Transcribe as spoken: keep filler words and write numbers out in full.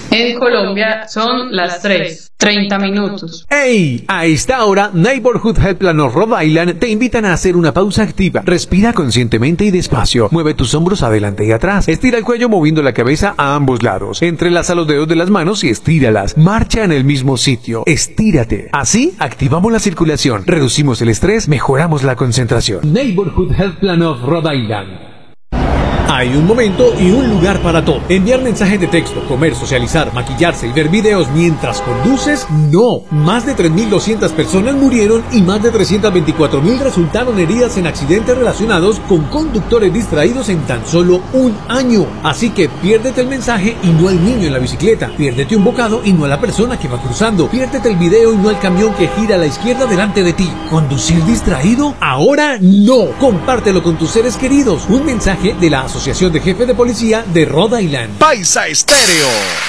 En Colombia son las tres, treinta minutos. ¡Ey! A esta hora, Neighborhood Health Plan of Rhode Island te invitan a hacer una pausa activa. Respira conscientemente y despacio. Mueve tus hombros adelante y atrás. Estira el cuello moviendo la cabeza a ambos lados. Entrelaza los dedos de las manos y estíralas. Marcha en el mismo sitio. Estírate. Así, activamos la circulación, reducimos el estrés, mejoramos la concentración. Neighborhood Health Plan of Rhode Island. Hay un momento y un lugar para todo. Enviar mensajes de texto, comer, socializar, maquillarse y ver videos mientras conduces, no. Más de tres mil doscientas personas murieron y más de trescientas veinticuatro mil resultaron heridas en accidentes relacionados con conductores distraídos en tan solo un año. Así que piérdete el mensaje y no al niño en la bicicleta. Piérdete un bocado y no a la persona que va cruzando. Piérdete el video y no al camión que gira a la izquierda delante de ti. ¿Conducir distraído? Ahora no. Compártelo con tus seres queridos. Un mensaje de la Asociación de Jefes de Policía de Rhode Island. Paisa Estéreo.